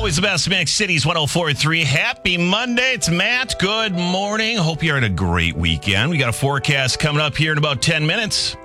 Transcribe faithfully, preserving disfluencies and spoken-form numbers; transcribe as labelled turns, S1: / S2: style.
S1: Always the best mix, Cities one oh four point three. Happy Monday. It's Matt. Good morning. Hope you're in a great weekend. We got a forecast coming up here in about ten minutes.